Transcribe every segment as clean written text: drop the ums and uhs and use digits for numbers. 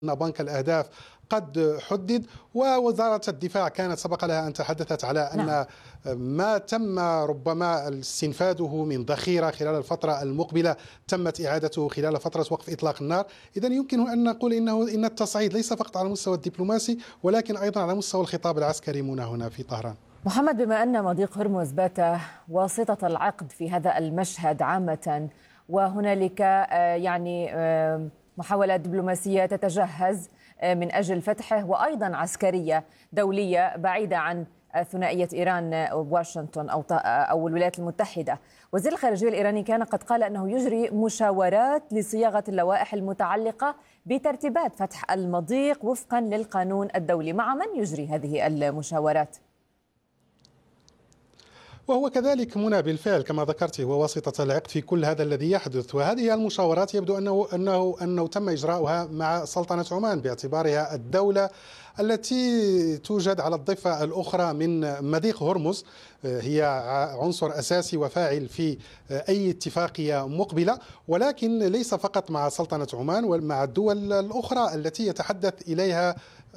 أن بنك الأهداف قد حدد، ووزارة الدفاع كانت سبق لها أن تحدثت على أن ما تم ربما استنفاده من ذخيرة خلال الفترة المقبلة تمت إعادته خلال فترة وقف إطلاق النار. إذا يمكن أن نقول إن التصعيد ليس فقط على المستوى الدبلوماسي ولكن أيضا على مستوى الخطاب العسكري هنا في طهران. محمد، بما أن مضيق هرمز بات واسطة العقد في هذا المشهد عامة، وهنالك محاولات دبلوماسية تتجهز من أجل فتحه، وأيضا عسكرية دولية بعيدة عن ثنائية إيران واشنطن أو الولايات المتحدة، وزير الخارجية الإيراني كان قد قال أنه يجري مشاورات لصياغة اللوائح المتعلقة بترتيبات فتح المضيق وفقا للقانون الدولي. مع من يجري هذه المشاورات؟ وهو كذلك منى بالفعل كما ذكرت هو واسطة العقد في كل هذا الذي يحدث، وهذه المشاورات يبدو أنه تم إجراؤها مع سلطنة عمان باعتبارها الدولة التي توجد على الضفة الأخرى من مضيق هرمز، هي عنصر أساسي وفاعل في أي اتفاقية مقبلة، ولكن ليس فقط مع سلطنة عمان ومع الدول الأخرى التي يتحدث إليها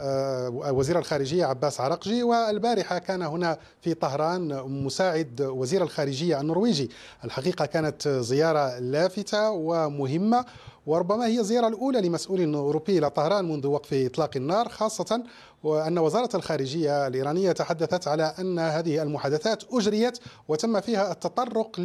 وزير الخارجية عباس عراقجي. والبارحة كان هنا في طهران مساعد وزير الخارجية النرويجي. الحقيقة كانت زيارة لافتة ومهمة، وربما هي الزيارة الأولى لمسؤول أوروبي إلى طهران منذ وقف إطلاق النار، خاصة وأن وزارة الخارجية الإيرانية تحدثت على أن هذه المحادثات أجريت وتم فيها التطرق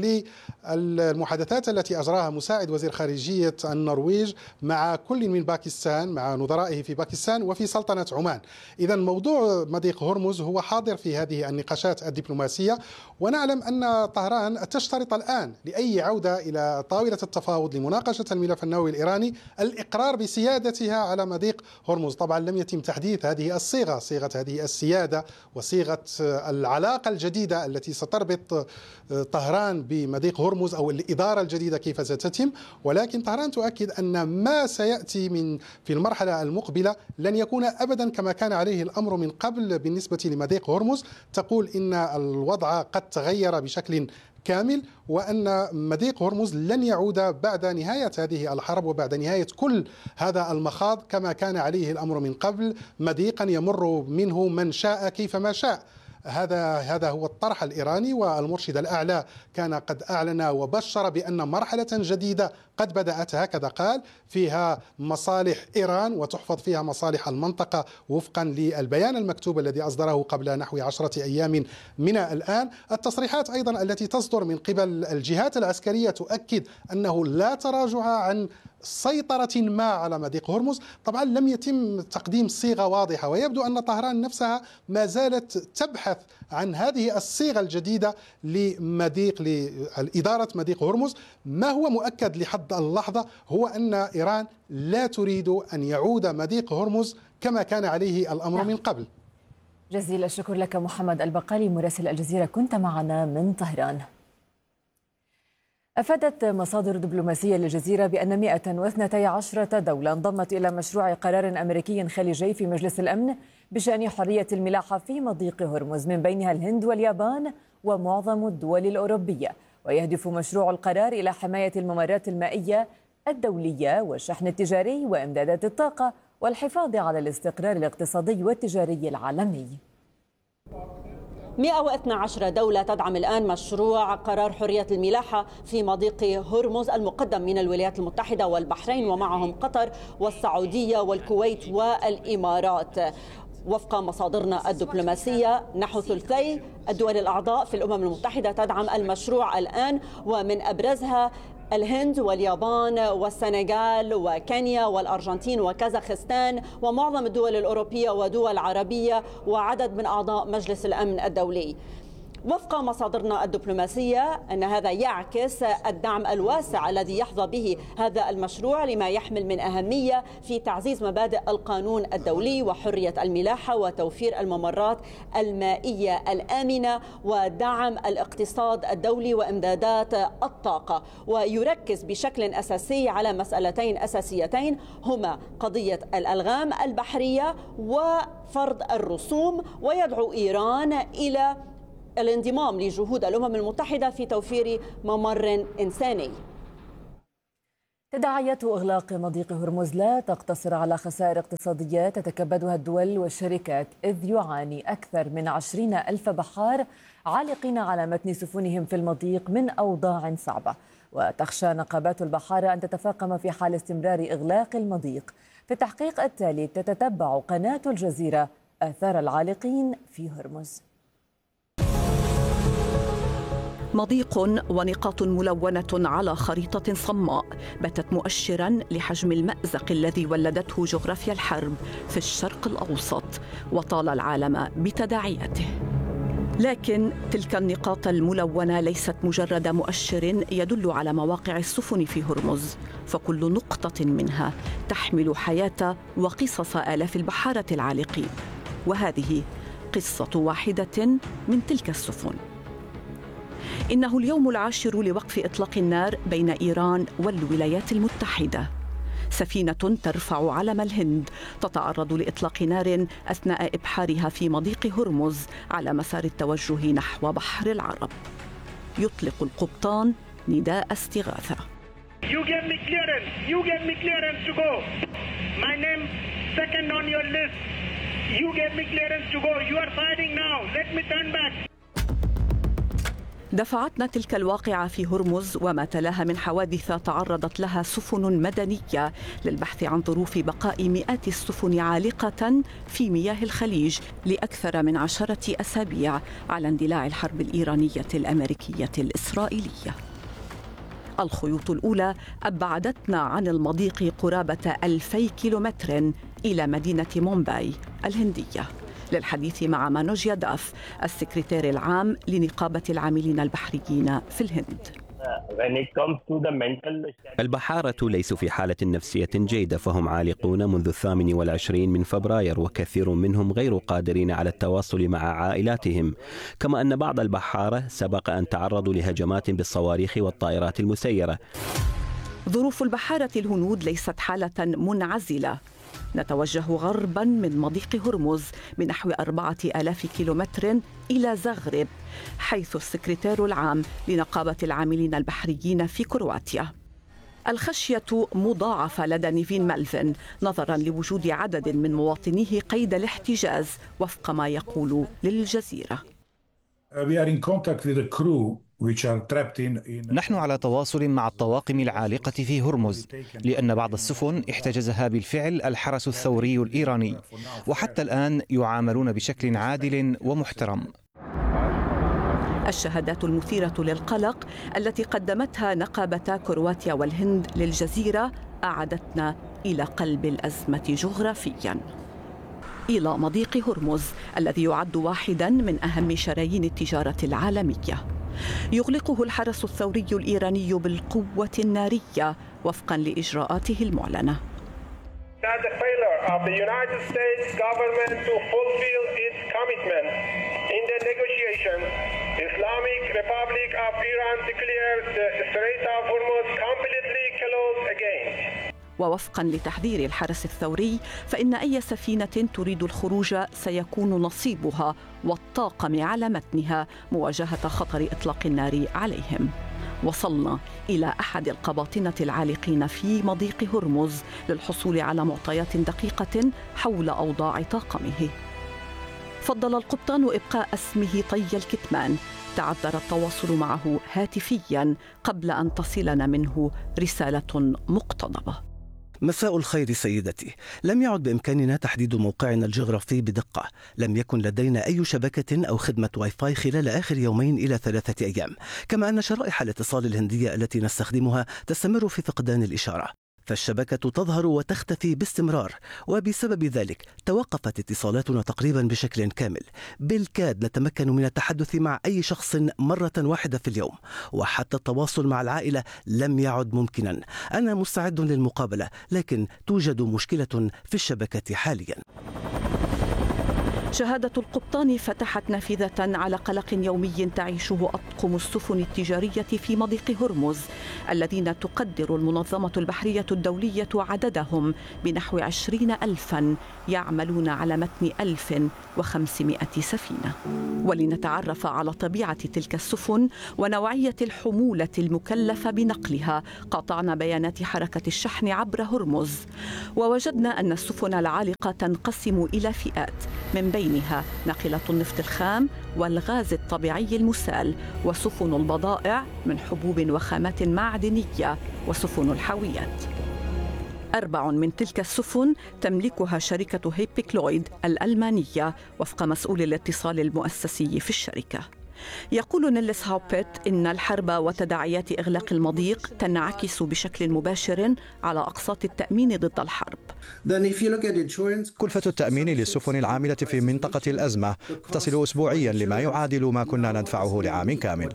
للمحادثات التي أجراها مساعد وزير خارجية النرويج مع كل من باكستان، مع نظرائه في باكستان وفي سلطنة عمان. إذا موضوع مضيق هرمز هو حاضر في هذه النقاشات الدبلوماسية، ونعلم أن طهران تشترط الآن لأي عودة إلى طاولة التفاوض لمناقشة الملف النووي الإيراني الإقرار بسيادتها على مضيق هرمز. طبعا لم يتم تحديث هذه صيغة هذه السيادة وصيغة العلاقة الجديدة التي ستربط طهران بمضيق هرمز أو الإدارة الجديدة كيف ستتم، ولكن طهران تؤكد أن ما سيأتي في المرحلة المقبلة لن يكون أبدا كما كان عليه الأمر من قبل بالنسبة لمضيق هرمز. تقول إن الوضع قد تغير بشكل كامل، وأن مضيق هرمز لن يعود بعد نهاية هذه الحرب وبعد نهاية كل هذا المخاض كما كان عليه الأمر من قبل، مضيقا يمر منه من شاء كيفما شاء. هذا هو الطرح الإيراني، والمرشد الأعلى كان قد أعلن وبشر بأن مرحلة جديدة قد بدأت، هكذا قال، فيها مصالح إيران وتحفظ فيها مصالح المنطقة وفقا للبيان المكتوب الذي أصدره قبل نحو 10 أيام من الآن. التصريحات أيضا التي تصدر من قبل الجهات العسكرية تؤكد أنه لا تراجع عن سيطرة ما على مضيق هرمز. طبعا لم يتم تقديم صيغة واضحة، ويبدو أن طهران نفسها ما زالت تبحث عن هذه الصيغة الجديدة لإدارة مضيق هرمز. ما هو مؤكد لحد اللحظة هو أن إيران لا تريد أن يعود مضيق هرمز كما كان عليه الأمر من قبل. جزيل الشكر لك محمد البقالي مراسل الجزيرة، كنت معنا من طهران. أفادت مصادر دبلوماسية للجزيرة بأن 112 دولة انضمت إلى مشروع قرار أمريكي خليجي في مجلس الأمن بشأن حرية الملاحة في مضيق هرمز، من بينها الهند واليابان ومعظم الدول الأوروبية. ويهدف مشروع القرار إلى حماية الممرات المائية الدولية والشحن التجاري وإمدادات الطاقة والحفاظ على الاستقرار الاقتصادي والتجاري العالمي. 112 دولة تدعم الآن مشروع قرار حرية الملاحة في مضيق هرمز المقدم من الولايات المتحدة والبحرين، ومعهم قطر والسعودية والكويت والإمارات. وفق مصادرنا الدبلوماسية نحو ثلثي الدول الأعضاء في الأمم المتحدة تدعم المشروع الآن، ومن أبرزها الهند واليابان والسنغال وكينيا والأرجنتين وكازاخستان ومعظم الدول الأوروبية ودول عربية وعدد من أعضاء مجلس الأمن الدولي. وفق مصادرنا الدبلوماسية أن هذا يعكس الدعم الواسع الذي يحظى به هذا المشروع لما يحمل من أهمية في تعزيز مبادئ القانون الدولي وحرية الملاحة وتوفير الممرات المائية الآمنة ودعم الاقتصاد الدولي وإمدادات الطاقة. ويركز بشكل أساسي على مسألتين أساسيتين هما قضية الألغام البحرية وفرض الرسوم، ويدعو إيران إلى الانضمام لجهود الأمم المتحدة في توفير ممر إنساني. تداعيات إغلاق مضيق هرمز لا تقتصر على خسائر اقتصادية تتكبدها الدول والشركات، إذ يعاني أكثر من 20,000 بحار عالقين على متن سفنهم في المضيق من أوضاع صعبة، وتخشى نقابات البحارة أن تتفاقم في حال استمرار إغلاق المضيق. في التحقيق التالي تتتبع قناة الجزيرة آثار العالقين في هرمز. مضيق ونقاط ملونة على خريطة صماء باتت مؤشراً لحجم المأزق الذي ولدته جغرافيا الحرب في الشرق الأوسط وطال العالم بتداعياته. لكن تلك النقاط الملونة ليست مجرد مؤشر يدل على مواقع السفن في هرمز، فكل نقطة منها تحمل حياة وقصص آلاف البحارة العالقين، وهذه قصة واحدة من تلك السفن. إنه اليوم العاشر لوقف إطلاق النار بين إيران والولايات المتحدة. سفينة ترفع علم الهند تتعرض لإطلاق نار أثناء إبحارها في مضيق هرمز على مسار التوجه نحو بحر العرب. يطلق القبطان نداء استغاثة. You give me clearance to go. My name second on your list. You gave me clearance to go. You are fighting now. Let me turn back. دفعتنا تلك الواقعة في هرمز وما تلاها من حوادث تعرضت لها سفن مدنية للبحث عن ظروف بقاء مئات السفن عالقة في مياه الخليج لأكثر من 10 أسابيع على اندلاع الحرب الإيرانية الأمريكية الإسرائيلية. الخيوط الأولى أبعدتنا عن المضيق قرابة 2000 كيلومتر إلى مدينة مومباي الهندية للحديث مع مانوج ياداف السكرتير العام لنقابة العاملين البحريين في الهند. البحارة ليسوا في حالة نفسية جيدة، فهم عالقون منذ 28 من فبراير، وكثير منهم غير قادرين على التواصل مع عائلاتهم، كما أن بعض البحارة سبق أن تعرضوا لهجمات بالصواريخ والطائرات المسيرة. ظروف البحارة الهنود ليست حالة منعزلة. نتوجه غرباً من مضيق هرمز بنحو 4000 كيلومتر إلى زغرب، حيث السكرتير العام لنقابة العاملين البحريين في كرواتيا. الخشية مضاعفة لدى نيفين مالفين نظراً لوجود عدد من مواطنيه قيد الاحتجاز وفق ما يقول للجزيرة. نحن على تواصل مع الطواقم العالقة في هرمز، لأن بعض السفن احتجزها بالفعل الحرس الثوري الإيراني، وحتى الآن يعاملون بشكل عادل ومحترم. الشهادات المثيرة للقلق التي قدمتها نقابتا كرواتيا والهند للجزيرة أعادتنا إلى قلب الأزمة جغرافياً، إلى مضيق هرمز الذي يعد واحداً من أهم شرايين التجارة العالمية. يغلقه الحرس الثوري الإيراني بالقوة النارية وفقاً لإجراءاته المعلنة. Islamic Republic of Iran declares the Strait of Hormuz completely closed again. ووفقاً لتحذير الحرس الثوري فإن أي سفينة تريد الخروج سيكون نصيبها والطاقم على متنها مواجهة خطر إطلاق النار عليهم. وصلنا إلى أحد القباطنة العالقين في مضيق هرمز للحصول على معطيات دقيقة حول أوضاع طاقمه. فضل القبطان إبقاء اسمه طي الكتمان. تعذر التواصل معه هاتفياً قبل أن تصلنا منه رسالة مقتضبة. مساء الخير سيدتي. لم يعد بإمكاننا تحديد موقعنا الجغرافي بدقة. لم يكن لدينا أي شبكة أو خدمة واي فاي خلال آخر 2 إلى 3 أيام، كما أن شرائح الاتصال الهندية التي نستخدمها تستمر في فقدان الإشارة، فالشبكة تظهر وتختفي باستمرار، وبسبب ذلك توقفت اتصالاتنا تقريبا بشكل كامل. بالكاد نتمكن من التحدث مع أي شخص مرة واحدة في اليوم، وحتى التواصل مع العائلة لم يعد ممكنا. أنا مستعد للمقابلة، لكن توجد مشكلة في الشبكة حاليا. شهادة القبطان فتحت نافذة على قلق يومي تعيشه أطقم السفن التجارية في مضيق هرمز، الذين تقدر المنظمة البحرية الدولية عددهم بنحو 20,000 يعملون على متن 1500 سفينة. ولنتعرف على طبيعة تلك السفن ونوعية الحمولة المكلفة بنقلها، قاطعنا بيانات حركة الشحن عبر هرمز، ووجدنا أن السفن العالقة تنقسم إلى فئات، من بينها ناقلة النفط الخام والغاز الطبيعي المسال، وسفن البضائع من حبوب وخامات معدنية، وسفن الحاويات. 4 من تلك السفن تملكها شركة هيبيكلويد الألمانية وفق مسؤول الاتصال المؤسسي في الشركة. يقول نيلس هاوبيت إن الحرب وتداعيات إغلاق المضيق تنعكس بشكل مباشر على أقساط التأمين ضد الحرب. كلفة التأمين للسفن العاملة في منطقة الأزمة تصل أسبوعيا لما يعادل ما كنا ندفعه لعام كامل.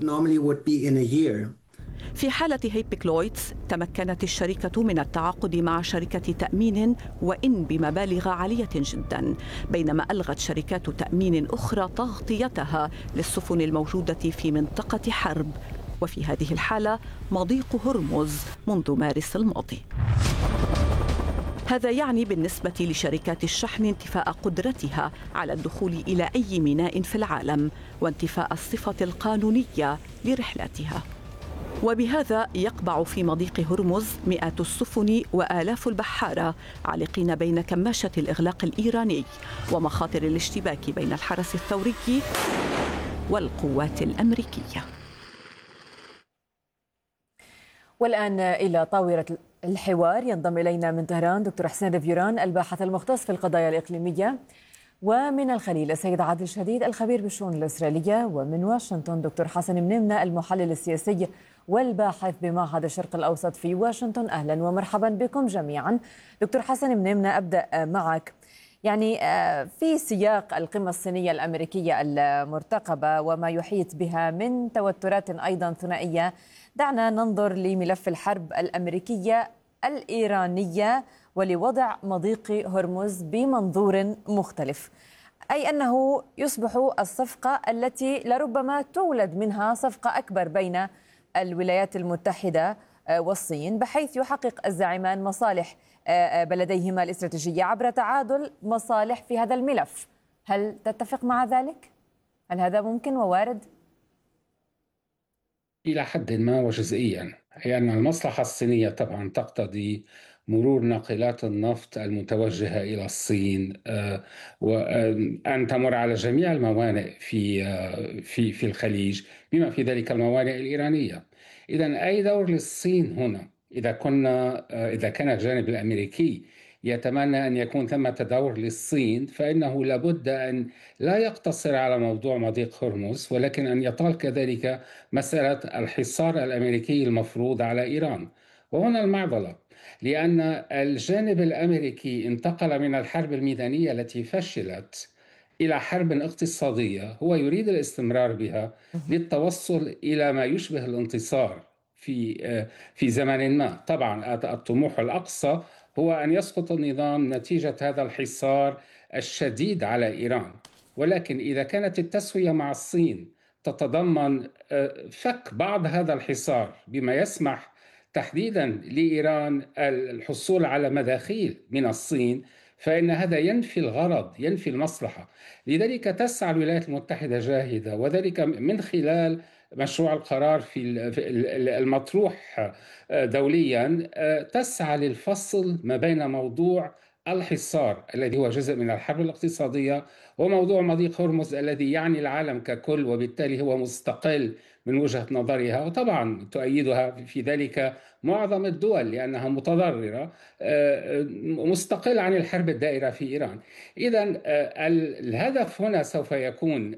في حالة هيبيكلويدز تمكنت الشركة من التعاقد مع شركة تأمين وإن بمبالغ عالية جدا، بينما ألغت شركات تأمين أخرى تغطيتها للسفن الموجودة في منطقة حرب، وفي هذه الحالة مضيق هرمز منذ مارس الماضي. هذا يعني بالنسبة لشركات الشحن انتفاء قدرتها على الدخول إلى أي ميناء في العالم وانتفاء الصفة القانونية لرحلاتها. وبهذا يقبع في مضيق هرمز مئات السفن وآلاف البحارة عالقين بين كماشة الإغلاق الإيراني ومخاطر الاشتباك بين الحرس الثوري والقوات الأمريكية. والآن إلى طاولة الحوار ينضم إلينا من طهران دكتور حسين ريفيوران الباحث المختص في القضايا الإقليمية، ومن الخليل السيد عادل شديد الخبير بالشؤون الإسرائيلية، ومن واشنطن دكتور حسن منيمنة المحلل السياسي والباحث بمعهد الشرق الأوسط في واشنطن. أهلا ومرحبا بكم جميعا. دكتور حسن منيمنة، أبدأ معك. يعني في سياق القمة الصينية الأمريكية المرتقبة وما يحيط بها من توترات أيضا ثنائية، دعنا ننظر لملف الحرب الأمريكية الإيرانية ولوضع مضيق هرمز بمنظور مختلف، أي أنه يصبح الصفقة التي لربما تولد منها صفقة أكبر بين الولايات المتحدة والصين، بحيث يحقق الزعيمان مصالح بلديهما الاستراتيجية عبر تعادل مصالح في هذا الملف. هل تتفق مع ذلك؟ هل هذا ممكن ووارد؟ إلى حد ما وجزئيا، هي أن المصلحة الصينية طبعا تقتضي مرور ناقلات النفط المتوجهة إلى الصين وأن تمر على جميع الموانئ في الخليج، بما في ذلك الموانئ الإيرانية. إذن أي دور للصين هنا؟ إذا كان الجانب الأمريكي يتمنى أن يكون ثمة دور للصين، فإنه لابد أن لا يقتصر على موضوع مضيق هرمز، ولكن أن يطال كذلك مسألة الحصار الأمريكي المفروض على إيران. وهنا المعضلة، لأن الجانب الأمريكي انتقل من الحرب الميدانية التي فشلت إلى حرب اقتصادية هو يريد الاستمرار بها للتوصل إلى ما يشبه الانتصار في زمن ما. طبعا الطموح الأقصى هو أن يسقط النظام نتيجة هذا الحصار الشديد على إيران، ولكن إذا كانت التسوية مع الصين تتضمن فك بعض هذا الحصار بما يسمح تحديدا لإيران الحصول على مداخيل من الصين، فإن هذا ينفي الغرض، ينفي المصلحة. لذلك تسعى الولايات المتحدة جاهدة، وذلك من خلال مشروع القرار في المطروح دوليا، تسعى للفصل ما بين موضوع الحصار الذي هو جزء من الحرب الاقتصادية وموضوع مضيق هرمز الذي يعني العالم ككل، وبالتالي هو مستقل من وجهة نظرها، وطبعا تؤيدها في ذلك معظم الدول لأنها متضررة، مستقل عن الحرب الدائرة في إيران. إذن الهدف هنا سوف يكون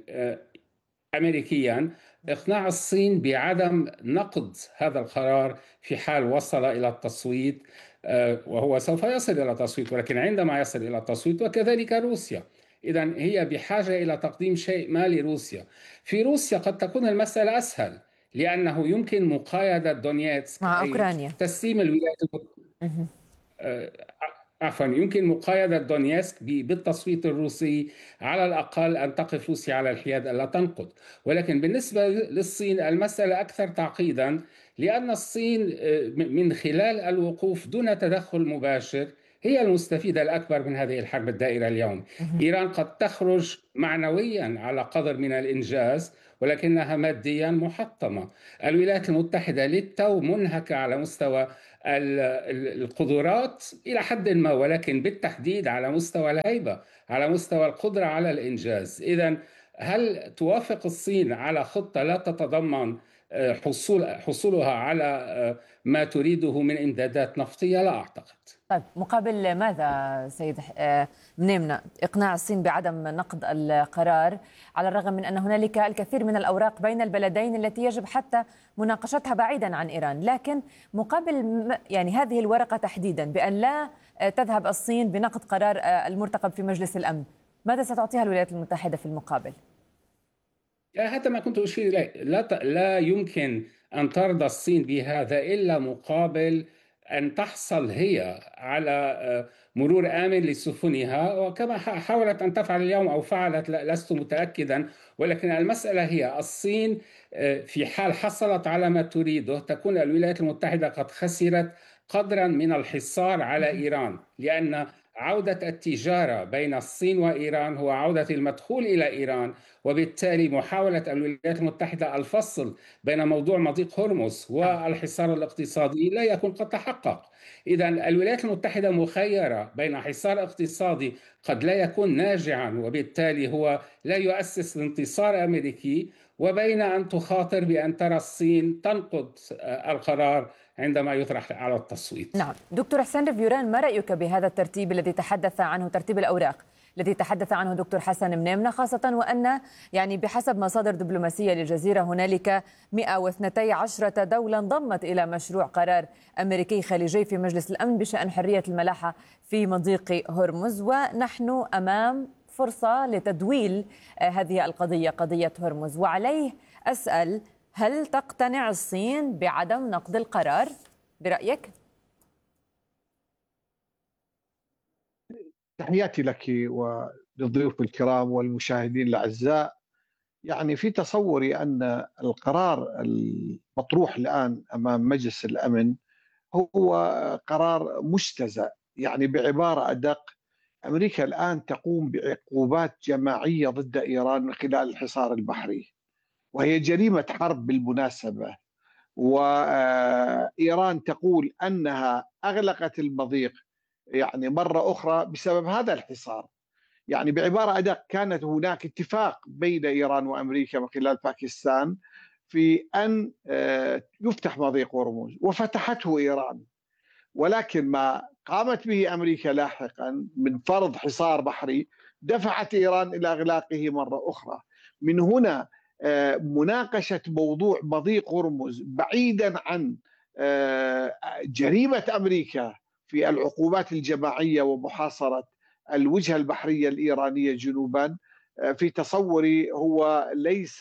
أمريكيا إقناع الصين بعدم نقض هذا القرار في حال وصل إلى التصويت، وهو سوف يصل إلى التصويت، ولكن عندما يصل إلى التصويت، وكذلك روسيا. إذن هي بحاجة إلى تقديم شيء ما لروسيا. في روسيا قد تكون المسألة أسهل، لأنه يمكن مقايضة دونيتسك مع أوكرانيا، تسليم الولايات يمكن مقايضة دونيسك بالتصويت الروسي، على الأقل أن تقف روسيا على الحياد ألا تنقض. ولكن بالنسبة للصين المسألة أكثر تعقيدا، لأن الصين من خلال الوقوف دون تدخل مباشر هي المستفيدة الأكبر من هذه الحرب الدائرة اليوم. إيران قد تخرج معنويا على قدر من الإنجاز، ولكنها ماديا محطمة. الولايات المتحدة للتو منهكة على مستوى القدرات إلى حد ما، ولكن بالتحديد على مستوى الهيبة، على مستوى القدرة على الإنجاز. إذن هل توافق الصين على خطة لا تتضمن حصولها على ما تريده من إمدادات نفطية؟ لا أعتقد. طيب، مقابل ماذا سيد منيمنة إقناع الصين بعدم نقض القرار، على الرغم من أن هنالك الكثير من الأوراق بين البلدين التي يجب حتى مناقشتها بعيدا عن إيران، لكن مقابل يعني هذه الورقة تحديدا بأن لا تذهب الصين بنقض قرار المرتقب في مجلس الأمن، ماذا ستعطيها الولايات المتحدة في المقابل؟ هذا ما كنت أشير إليه. لا يمكن أن ترضى الصين بهذا إلا مقابل أن تحصل هي على مرور آمن لسفنها، وكما حاولت أن تفعل اليوم أو فعلت، لست متأكدا. ولكن المسألة هي الصين في حال حصلت على ما تريده تكون الولايات المتحدة قد خسرت قدرا من الحصار على إيران، لأن عودة التجارة بين الصين وإيران هو عودة المدخول إلى إيران، وبالتالي محاولة الولايات المتحدة الفصل بين موضوع مضيق هرمز والحصار الاقتصادي لا يكون قد تحقق. إذن الولايات المتحدة مخيرة بين حصار اقتصادي قد لا يكون ناجعا وبالتالي هو لا يؤسس لانتصار أمريكي، وبين أن تخاطر بأن ترى الصين تنقض القرار عندما يطرح على التصويت. نعم دكتور حسين ريفيوران، ما رأيك بهذا الترتيب الذي تحدث عنه، ترتيب الأوراق الذي تحدث عنه دكتور حسن منيمنة، خاصة وأن يعني بحسب مصادر دبلوماسية للجزيرة هنالك 112 دولة انضمت إلى مشروع قرار أمريكي خليجي في مجلس الأمن بشأن حرية الملاحة في مضيق هرمز، ونحن أمام فرصة لتدويل هذه القضية، قضية هرمز. وعليه أسأل، هل تقتنع الصين بعدم نقض القرار برأيك؟ تحياتي لك وللضيوف الكرام والمشاهدين الأعزاء. يعني في تصوري أن القرار المطروح الآن أمام مجلس الأمن هو قرار مجتزأ. يعني بعبارة أدق، أمريكا الآن تقوم بعقوبات جماعية ضد إيران من خلال الحصار البحري، وهي جريمة حرب بالمناسبة. وإيران تقول أنها أغلقت المضيق يعني مرة أخرى بسبب هذا الحصار. يعني بعبارة أدق، كانت هناك اتفاق بين إيران وأمريكا من خلال باكستان في أن يفتح مضيق هرمز، وفتحته إيران. ولكن ما قامت به أمريكا لاحقا من فرض حصار بحري دفعت إيران إلى إغلاقه مرة أخرى. من هنا مناقشة موضوع مضيق هرمز بعيدا عن جريمة أمريكا في العقوبات الجماعية ومحاصرة الوجهة البحرية الإيرانية جنوبا، في تصوري هو ليس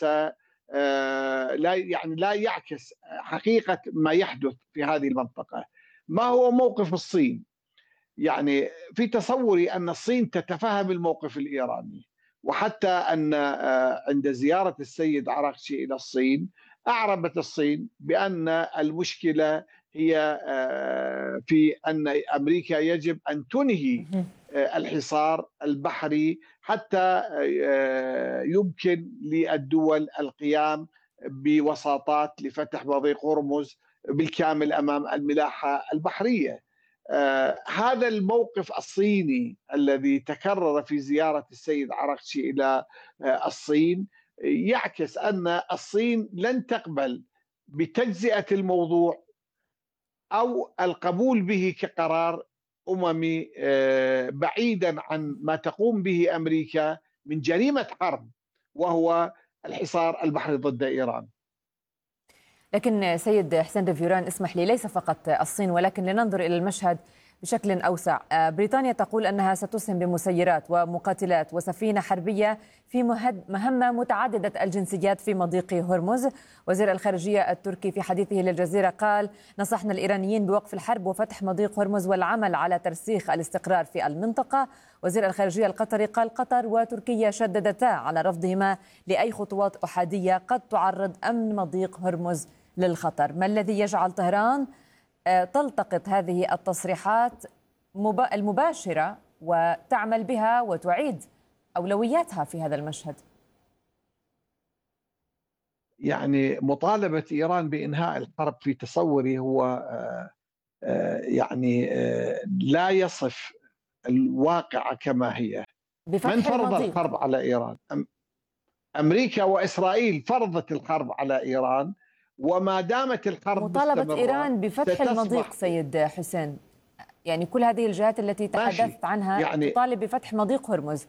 لا يعكس حقيقة ما يحدث في هذه المنطقة. ما هو موقف الصين؟ يعني في تصوري أن الصين تتفهم الموقف الإيراني، وحتى أن عند زيارة السيد عراقشي إلى الصين أعربت الصين بأن المشكلة هي في أن أمريكا يجب أن تنهي الحصار البحري حتى يمكن للدول القيام بوساطات لفتح مضيق هرمز بالكامل أمام الملاحة البحرية. هذا الموقف الصيني الذي تكرر في زيارة السيد عراقشي إلى الصين يعكس أن الصين لن تقبل بتجزئة الموضوع أو القبول به كقرار أممي بعيدا عن ما تقوم به أمريكا من جريمة حرب، وهو الحصار البحري ضد إيران. لكن سيد حسين ريفيوران، اسمح لي، ليس فقط الصين ولكن لننظر إلى المشهد بشكل أوسع. بريطانيا تقول أنها ستسهم بمسيرات ومقاتلات وسفينة حربية في مهمة متعددة الجنسيات في مضيق هرمز. وزير الخارجية التركي في حديثه للجزيرة قال: نصحنا الإيرانيين بوقف الحرب وفتح مضيق هرمز والعمل على ترسيخ الاستقرار في المنطقة. وزير الخارجية القطري قال: قطر وتركيا شددتا على رفضهما لأي خطوات أحادية قد تعرض أمن مضيق هرمز للخطر. ما الذي يجعل طهران تلتقط هذه التصريحات المباشرة وتعمل بها وتعيد أولوياتها في هذا المشهد؟ يعني مطالبة إيران بإنهاء الحرب في تصوري هو يعني لا يصف الواقع كما هي. من فرض الحرب على إيران؟ أمريكا وإسرائيل فرضت الحرب على إيران، وما دامت الحرب مطالبة إيران بفتح المضيق سيد حسين، يعني كل هذه الجهات التي تحدثت عنها يعني تطالب بفتح مضيق هرمز.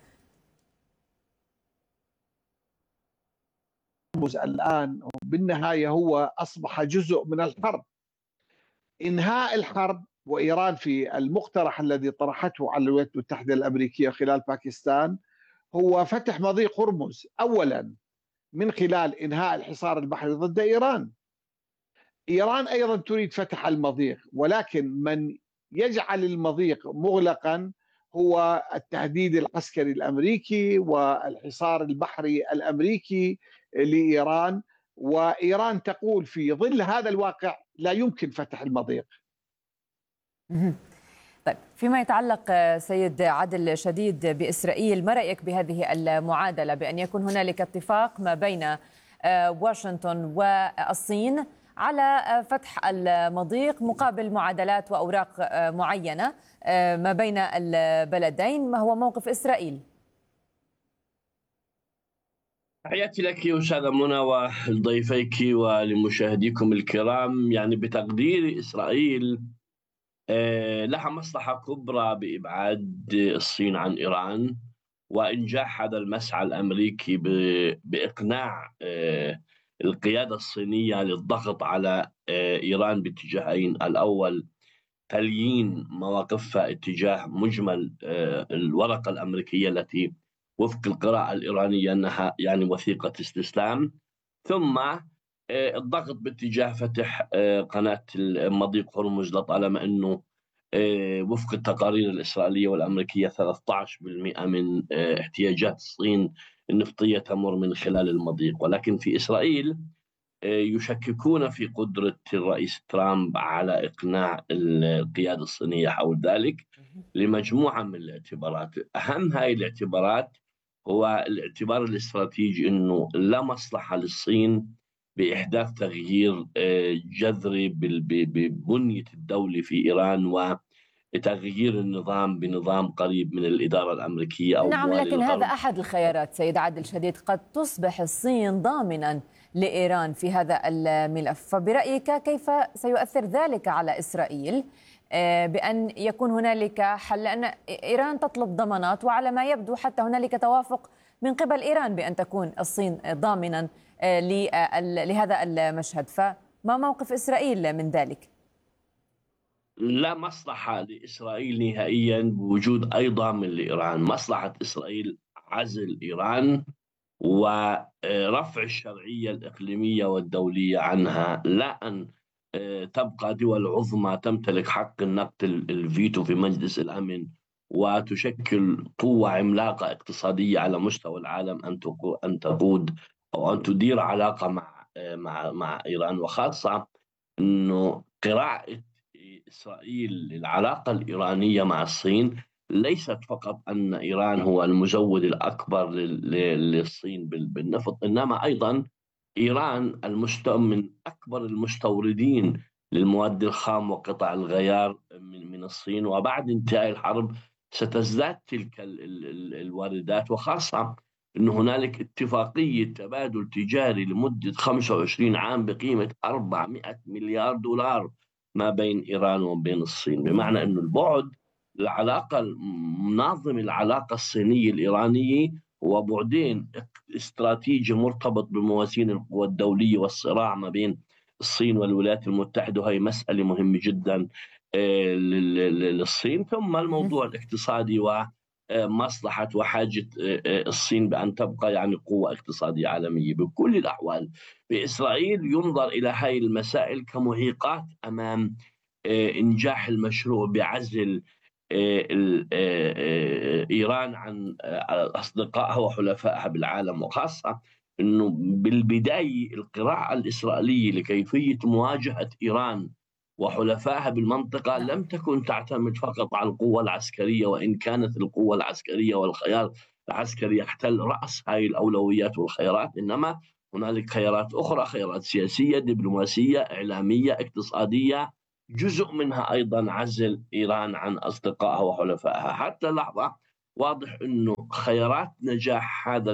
الآن بالنهاية هو أصبح جزء من الحرب. إنهاء الحرب وإيران في المقترح الذي طرحته على الولايات المتحدة الأمريكية خلال باكستان هو فتح مضيق هرمز أولا من خلال إنهاء الحصار البحري ضد إيران. إيران أيضا تريد فتح المضيق، ولكن من يجعل المضيق مغلقا هو التهديد العسكري الأمريكي والحصار البحري الأمريكي لإيران. وإيران تقول في ظل هذا الواقع لا يمكن فتح المضيق. طيب، فيما يتعلق سيد عادل شديد بإسرائيل، ما رأيك بهذه المعادلة بأن يكون هنالك اتفاق ما بين واشنطن والصين على فتح المضيق مقابل معادلات وأوراق معينة ما بين البلدين؟ ما هو موقف إسرائيل؟ تحياتي لك أستاذة منى ولضيفيك ولمشاهديكم الكرام. يعني بتقدير إسرائيل لها مصلحة كبرى بإبعاد الصين عن إيران وإنجاح هذا المسعى الأمريكي بإقناع القيادة الصينية للضغط على إيران باتجاهين: الأول تليين مواقفها اتجاه مجمل الورقة الأمريكية التي وفق القراءة الإيرانية أنها يعني وثيقة استسلام، ثم الضغط باتجاه فتح قناة مضيق هرمز، لطالما أنه وفق التقارير الإسرائيلية والأمريكية 13% من احتياجات الصين النفطية تمر من خلال المضيق. ولكن في إسرائيل يشككون في قدرة الرئيس ترامب على إقناع القيادة الصينية حول ذلك لمجموعة من الاعتبارات. أهم هذه الاعتبارات هو الاعتبار الاستراتيجي أنه لا مصلحة للصين بإحداث تغيير جذري ببنية الدولة في إيران وتغيير النظام بنظام قريب من الإدارة الأمريكية أو نعم، لكن هذا أحد الخيارات سيد عادل شديد. قد تصبح الصين ضامنا لإيران في هذا الملف، فبرأيك كيف سيؤثر ذلك على إسرائيل بأن يكون هنالك حل؟ لأن إيران تطلب ضمانات، وعلى ما يبدو حتى هنالك توافق من قبل إيران بأن تكون الصين ضامنا لهذا المشهد، فما موقف إسرائيل من ذلك؟ لا مصلحة لإسرائيل نهائيا بوجود أي ضامن لإيران. مصلحة إسرائيل عزل إيران ورفع الشرعية الإقليمية والدولية عنها، لا أن تبقى دول عظمى تمتلك حق النقد الفيتو في مجلس الأمن وتشكل قوة عملاقة اقتصادية على مستوى العالم أن تقود أو أن تدير علاقة مع إيران. وخاصة أنه قراءة إسرائيل للعلاقة الإيرانية مع الصين ليست فقط أن إيران هو المزود الأكبر للصين بالنفط، إنما أيضا إيران من أكبر المستوردين للمواد الخام وقطع الغيار من الصين، وبعد انتهاء الحرب ستزداد تلك الواردات. وخاصة أن هنالك اتفاقية تبادل تجاري لمدة 25 عام بقيمة 400 مليار دولار ما بين إيران وبين الصين، بمعنى أن البعد العلاقة مناظم العلاقة الصينية الإيرانية هو بعدين استراتيجي مرتبط بموازين القوى الدولية والصراع ما بين الصين والولايات المتحدة، وهي مسألة مهمة جدا للصين، ثم الموضوع الاقتصادي ومصلحة وحاجة الصين بأن تبقى يعني قوة اقتصادية عالمية. بكل الأحوال بإسرائيل ينظر إلى هذه المسائل كمعيقات أمام إنجاح المشروع بعزل إيران عن أصدقائها وحلفائها بالعالم، وخاصة أنه بالبداية القراءة الإسرائيلية لكيفية مواجهة إيران وحلفائها بالمنطقة لم تكن تعتمد فقط على القوة العسكرية، وإن كانت القوة العسكرية والخيار العسكري يحتل رأس هذه الأولويات والخيارات، إنما هنالك خيارات أخرى، خيارات سياسية، دبلوماسية، إعلامية، اقتصادية، جزء منها أيضا عزل إيران عن أصدقائها وحلفائها. حتى اللحظة واضح أنه خيارات نجاح هذا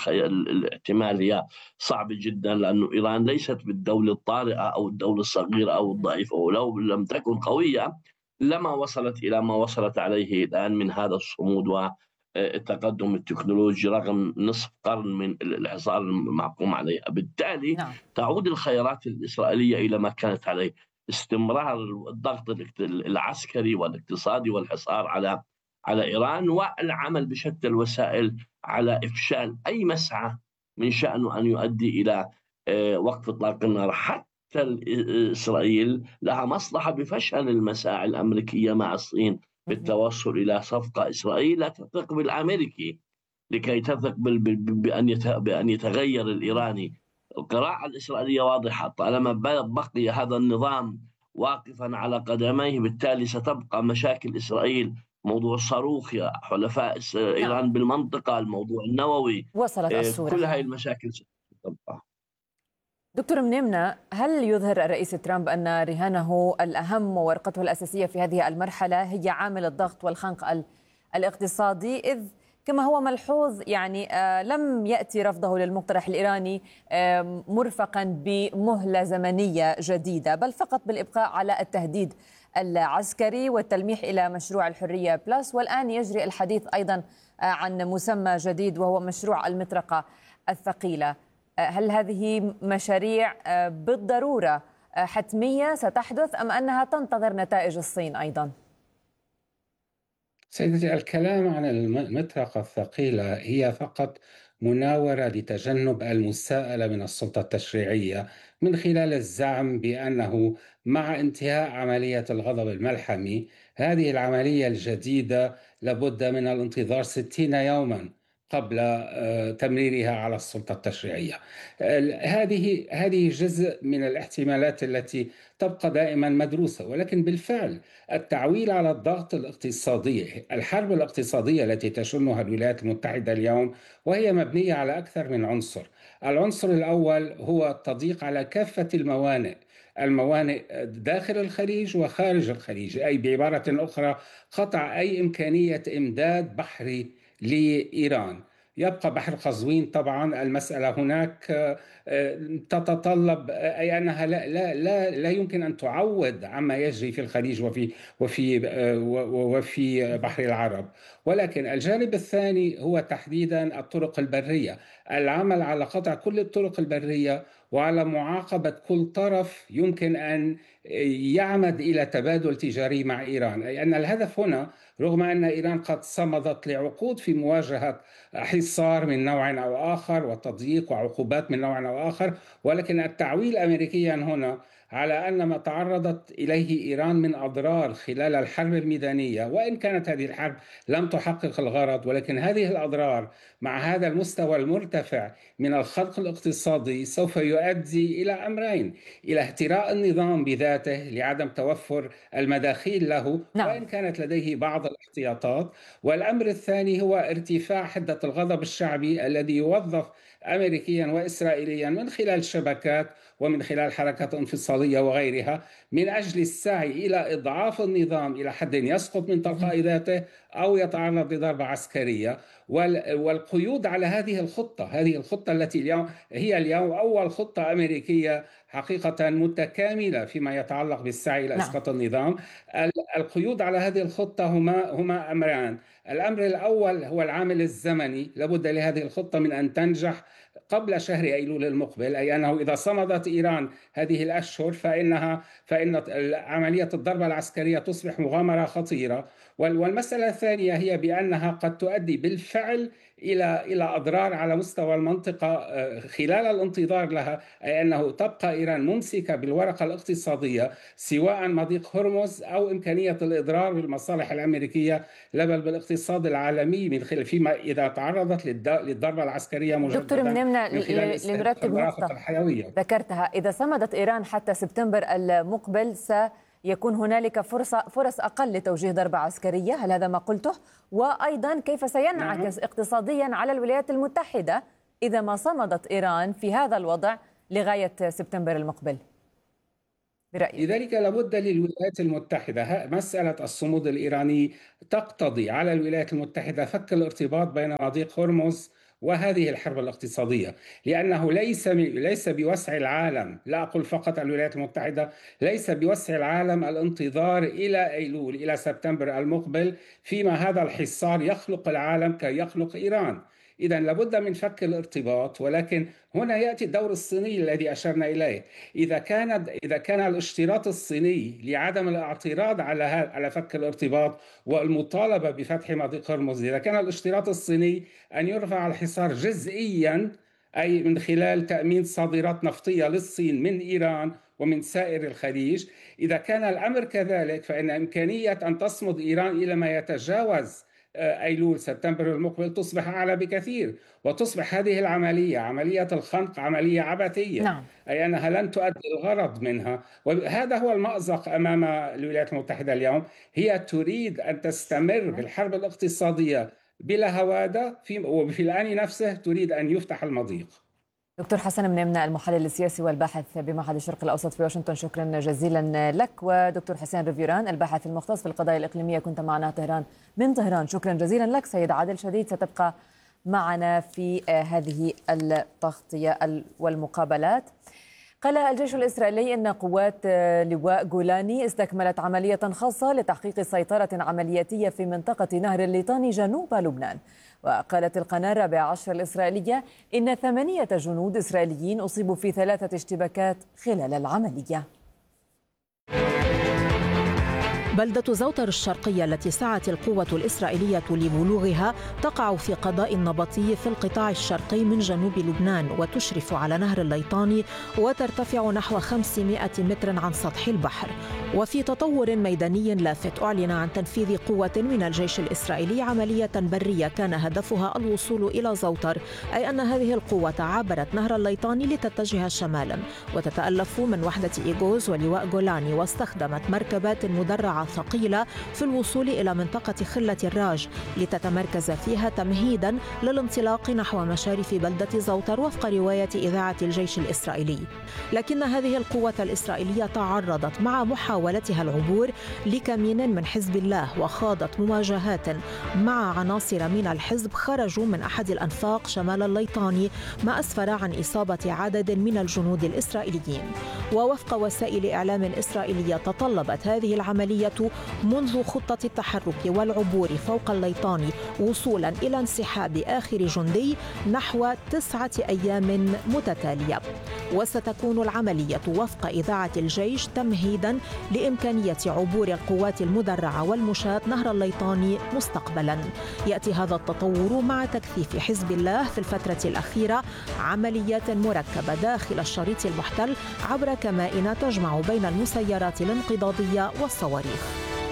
الاحتمال هي صعبة جدا، لأنه إيران ليست بالدولة الطارئة أو الدولة الصغيرة أو الضعيفة، ولو لم تكن قوية لما وصلت إلى ما وصلت عليه الآن من هذا الصمود والتقدم التكنولوجي رغم نصف قرن من الحصار المحكوم عليها. بالتالي تعود الخيارات الإسرائيلية إلى ما كانت عليه، استمرار الضغط العسكري والاقتصادي والحصار على إيران، والعمل بشتى الوسائل على إفشال أي مسعى من شأنه أن يؤدي إلى وقف إطلاق النار. حتى إسرائيل لها مصلحة بفشل المساعي الأمريكية مع الصين بالتوصل إلى صفقة. إسرائيل لا تثق بالأمريكي لكي تثق بأن يتغير الإيراني. القراءة الإسرائيلية واضحة، طالما بقي هذا النظام واقفا على قدميه بالتالي ستبقى مشاكل إسرائيل، موضوع الصاروخ يا حلفاء إيران بالمنطقة، الموضوع النووي، وصلت الصورة. كل هذه المشاكل ستبقى. دكتور منيمنا، هل يظهر الرئيس ترامب أن رهانه الأهم وورقته الأساسية في هذه المرحلة هي عامل الضغط والخنق الاقتصادي، إذ كما هو ملحوظ يعني لم يأتي رفضه للمقترح الإيراني مرفقا بمهلة زمنية جديدة، بل فقط بالإبقاء على التهديد العسكري والتلميح إلى مشروع الحرية بلس، والآن يجري الحديث أيضا عن مسمى جديد وهو مشروع المطرقة الثقيلة. هل هذه مشاريع بالضرورة حتمية ستحدث أم أنها تنتظر نتائج الصين أيضا؟ سيدتي، الكلام عن المطرقة الثقيلة هي فقط مناورة لتجنب المساءلة من السلطة التشريعية من خلال الزعم بأنه مع انتهاء عملية الغضب الملحمي هذه العملية الجديدة لابد من الانتظار 60 يوما قبل تمريرها على السلطة التشريعية. هذه جزء من الاحتمالات التي تبقى دائما مدروسة، ولكن بالفعل التعويل على الضغط الاقتصادي، الحرب الاقتصادية التي تشنها الولايات المتحدة اليوم وهي مبنية على أكثر من عنصر. العنصر الأول هو التضييق على كافة الموانئ داخل الخليج وخارج الخليج، أي بعبارة أخرى قطع أي إمكانية إمداد بحري لإيران. يبقى بحر قزوين طبعا المسألة هناك تتطلب أي أنها لا يمكن أن تعوض عما يجري في الخليج وفي بحر العرب. ولكن الجانب الثاني هو تحديدا الطرق البرية، العمل على قطع كل الطرق البرية وعلى معاقبة كل طرف يمكن أن يعمد إلى تبادل تجاري مع إيران. أي أن الهدف هنا رغم أن إيران قد صمدت لعقود في مواجهة حصار من نوع أو آخر وتضييق وعقوبات من نوع أو آخر، ولكن التعويل أمريكيا هنا على أن ما تعرضت إليه إيران من أضرار خلال الحرب الميدانية، وإن كانت هذه الحرب لم تحقق الغرض، ولكن هذه الأضرار مع هذا المستوى المرتفع من الخلق الاقتصادي سوف يؤدي إلى أمرين: إلى اهتراء النظام بذاته لعدم توفر المداخيل له وإن كانت لديه بعض الاحتياطات، والأمر الثاني هو ارتفاع حدة الغضب الشعبي الذي يوظف أمريكيا وإسرائيليا من خلال الشبكات ومن خلال حركات انفصالية وغيرها من أجل السعي إلى إضعاف النظام إلى حد يسقط من تلقاء ذاته أو يتعرض لضربة عسكرية. والقيود على هذه الخطة التي اليوم هي أول خطة أمريكية حقيقة متكاملة فيما يتعلق بالسعي إلى إسقاط النظام. القيود على هذه الخطة هما أمران: الأمر الأول هو العامل الزمني، لابد لهذه الخطة من أن تنجح قبل شهر أيلول المقبل، أي أنه إذا صمدت إيران هذه الأشهر فإن عملية الضربة العسكرية تصبح مغامرة خطيرة. والمسألة الثانية هي بأنها قد تؤدي بالفعل إلى أضرار على مستوى المنطقة خلال الانتظار لها، أي أنه تبقى إيران ممسكة بالورقة الاقتصادية سواء مضيق هرمز أو إمكانية الإضرار بالمصالح الأمريكية لا بل بالاقتصاد العالمي من خلال فيما إذا تعرضت للضربة العسكرية مجددا. دكتور منمنة لنرتب نقطة الحيوية ذكرتها، إذا صمدت إيران حتى سبتمبر المقبل سيكون هنالك فرص أقل لتوجيه ضربة عسكرية، هل هذا ما قلته؟ وأيضا كيف سينعكس اقتصاديا على الولايات المتحدة إذا ما صمدت إيران في هذا الوضع لغاية سبتمبر المقبل برأيك؟ لذلك لابد للولايات المتحدة، مسألة الصمود الإيراني تقتضي على الولايات المتحدة فك الارتباط بين مضيق هرمز وهذه الحرب الاقتصادية، لأنه ليس بوسع العالم، لا أقول فقط الولايات المتحدة، ليس بوسع العالم الانتظار إلى أيلول إلى سبتمبر المقبل فيما هذا الحصار يخلق العالم كي يخلق إيران. إذا لابد من فك الارتباط، ولكن هنا يأتي الدور الصيني الذي أشرنا إليه. إذا كان الاشتراط الصيني لعدم الاعتراض على فك الارتباط والمطالبة بفتح مضيق هرمز، إذا كان الاشتراط الصيني أن يرفع الحصار جزئيا، أي من خلال تأمين صادرات نفطية للصين من إيران ومن سائر الخليج، إذا كان الأمر كذلك فإن إمكانية أن تصمد إيران إلى ما يتجاوز أيلول سبتمبر المقبل تصبح أعلى بكثير، وتصبح هذه العملية، عملية الخنق، عملية عبثية. نعم. أي أنها لن تؤدي الغرض منها، وهذا هو المأزق أمام الولايات المتحدة اليوم. هي تريد أن تستمر بالحرب الاقتصادية بلا هوادة، وفي الآن نفسه تريد أن يفتح المضيق. دكتور حسن منمنة، المحلل السياسي والباحث بمعهد الشرق الأوسط في واشنطن، شكرا جزيلا لك. ودكتور حسين ريفيران، الباحث المختص في القضايا الإقليمية، كنت معنا من طهران، شكرا جزيلا لك. سيد عادل شديد، ستبقى معنا في هذه التغطية والمقابلات. قال الجيش الإسرائيلي إن قوات لواء جولاني استكملت عملية خاصة لتحقيق سيطرة عملياتية في منطقة نهر الليطاني جنوب لبنان. وقالت القناة 14 الإسرائيلية إن 8 جنود إسرائيليين أصيبوا في 3 اشتباكات خلال العملية. بلدة زوطر الشرقية التي سعت القوة الإسرائيلية لبلوغها تقع في قضاء النبطي في القطاع الشرقي من جنوب لبنان، وتشرف على نهر الليطاني وترتفع نحو 500 متر عن سطح البحر. وفي تطور ميداني لافت، أعلن عن تنفيذ قوة من الجيش الإسرائيلي عملية برية كان هدفها الوصول إلى زوطر، أي أن هذه القوة عبرت نهر الليطاني لتتجه شمالا، وتتألف من وحدة إيغوز ولواء جولاني، واستخدمت مركبات مدرعة ثقيلة في الوصول إلى منطقة خلة الراج لتتمركز فيها تمهيدا للانطلاق نحو مشارف بلدة زوطر وفق رواية إذاعة الجيش الإسرائيلي. لكن هذه القوة الإسرائيلية تعرضت مع محاولتها العبور لكمين من حزب الله، وخاضت مواجهات مع عناصر من الحزب خرجوا من أحد الأنفاق شمال الليطاني، ما أسفر عن إصابة عدد من الجنود الإسرائيليين. ووفق وسائل إعلام إسرائيلية تطلبت هذه العملية منذ خطة التحرك والعبور فوق الليطاني وصولا إلى انسحاب آخر جندي نحو 9 أيام متتالية. وستكون العملية وفق إذاعة الجيش تمهيدا لإمكانية عبور القوات المدرعة والمشاة نهر الليطاني مستقبلا. يأتي هذا التطور مع تكثيف حزب الله في الفترة الأخيرة عمليات مركبة داخل الشريط المحتل عبر كمائن تجمع بين المسيرات الانقضاضية والصواريخ.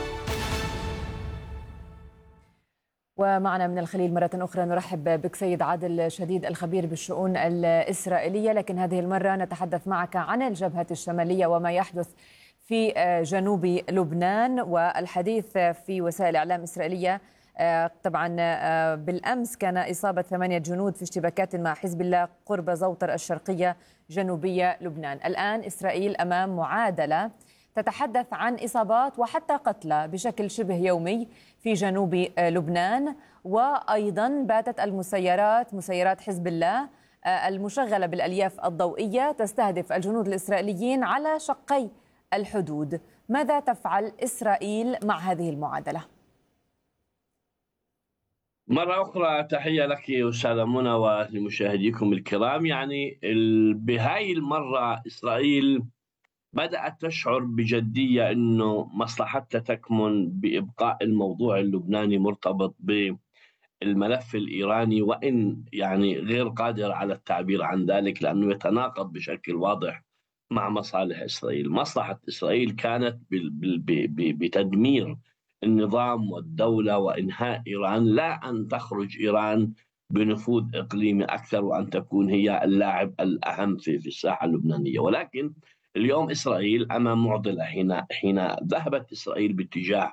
ومعنا من الخليل مرة أخرى نرحب بك سيد عادل شديد، الخبير بالشؤون الإسرائيلية، لكن هذه المرة نتحدث معك عن الجبهة الشمالية وما يحدث في جنوب لبنان. والحديث في وسائل الإعلام الإسرائيلية طبعا بالأمس كان إصابة 8 جنود في اشتباكات مع حزب الله قرب زوطر الشرقية جنوبية لبنان. الآن إسرائيل أمام معادلة تتحدث عن إصابات وحتى قتلى بشكل شبه يومي في جنوب لبنان. وأيضا باتت مسيرات حزب الله المشغلة بالألياف الضوئية تستهدف الجنود الإسرائيليين على شقي الحدود. ماذا تفعل إسرائيل مع هذه المعادلة؟ مرة أخرى تحية لك أستاذة منى ولمشاهديكم الكرام. يعني بهاي المرة إسرائيل بدأت تشعر بجدية أنه مصلحتها تكمن بإبقاء الموضوع اللبناني مرتبط بالملف الإيراني، وإن يعني غير قادر على التعبير عن ذلك لأنه يتناقض بشكل واضح مع مصالح إسرائيل. مصلحة إسرائيل كانت بتدمير النظام والدولة وإنهاء إيران، لا أن تخرج إيران بنفوذ إقليمي أكثر وأن تكون هي اللاعب الأهم في الساحة اللبنانية. ولكن اليوم إسرائيل أمام معضلة. حين ذهبت إسرائيل باتجاه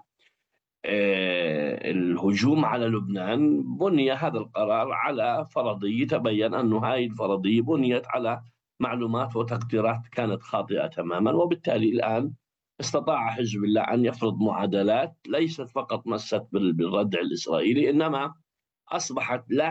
الهجوم على لبنان، بني هذا القرار على فرضية، تبين أن هذه الفرضية بنيت على معلومات وتقديرات كانت خاطئة تماما. وبالتالي الآن استطاع حزب الله أن يفرض معادلات ليست فقط مست بالردع الإسرائيلي، إنما أصبحت لا